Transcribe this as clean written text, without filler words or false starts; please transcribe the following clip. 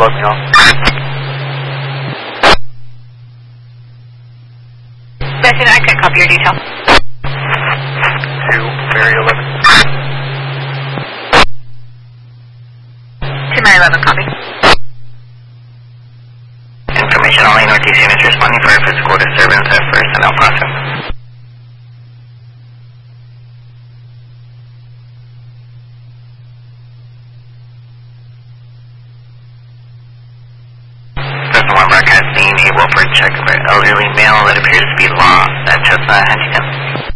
above me off. Destin, I couldn't copy your detail. 2, Mary 11. To Mary 11, copy. Information only, Northeast units responding for a physical disturbance at first and out crossing. Person 1 broadcasting a Wilford check of an elderly male that appears to be lost at Chestnut Huntington.